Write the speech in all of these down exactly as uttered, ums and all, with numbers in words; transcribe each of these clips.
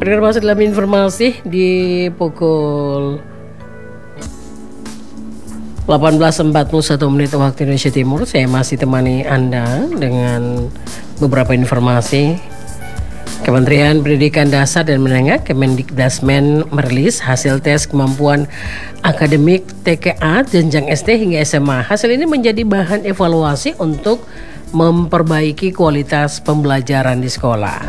Pendengar masuk dalam informasi di pukul delapan belas empat puluh satu menit waktu Indonesia Timur. Saya masih temani Anda dengan beberapa informasi. Kementerian Pendidikan Dasar dan Menengah Kemendikdasmen merilis hasil tes kemampuan akademik T K A jenjang S D hingga S M A. Hasil ini menjadi bahan evaluasi untuk memperbaiki kualitas pembelajaran di sekolah.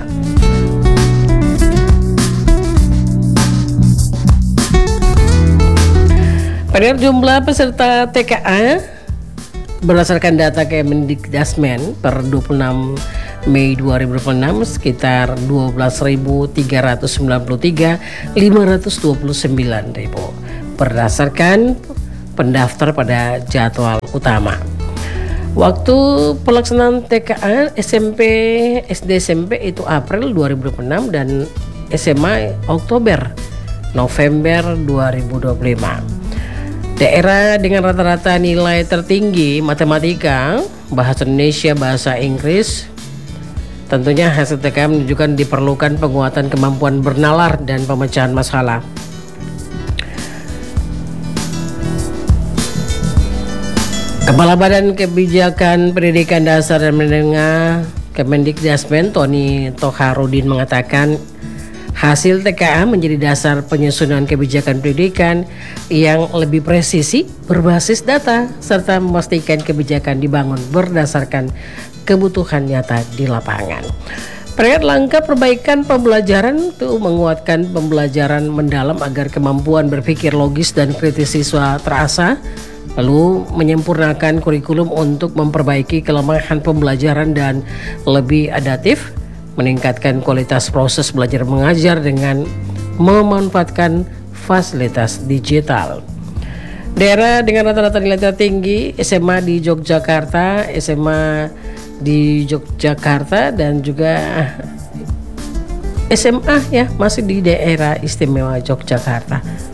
Pada jumlah peserta T K A berdasarkan data Kemendikdasmen per dua puluh enam Mei dua ribu dua puluh enam sekitar dua belas ribu tiga ratus sembilan puluh tiga ribu lima ratus dua puluh sembilan ribu berdasarkan pendaftar pada jadwal utama. Waktu pelaksanaan T K A S M P S D S M P itu April dua ribu dua puluh enam dan S M A Oktober November dua ribu dua puluh lima. Daerah dengan rata-rata nilai tertinggi matematika, bahasa Indonesia, bahasa Inggris. Tentunya hasil T K A menunjukkan diperlukan penguatan kemampuan bernalar dan pemecahan masalah. Kepala Badan Kebijakan Pendidikan Dasar dan Menengah Kemendikdasmen Tony Toharudin mengatakan hasil T K A menjadi dasar penyusunan kebijakan pendidikan yang lebih presisi, berbasis data, serta memastikan kebijakan dibangun berdasarkan kebutuhan nyata di lapangan. Terkait langkah perbaikan pembelajaran itu menguatkan pembelajaran mendalam agar kemampuan berpikir logis dan kritis siswa terasah, lalu menyempurnakan kurikulum untuk memperbaiki kelemahan pembelajaran dan lebih adaptif, meningkatkan kualitas proses belajar mengajar dengan memanfaatkan fasilitas digital. Daerah dengan rata-rata nilai tertinggi S M A di Yogyakarta, S M A di Yogyakarta dan juga S M A ya masih di daerah istimewa Yogyakarta.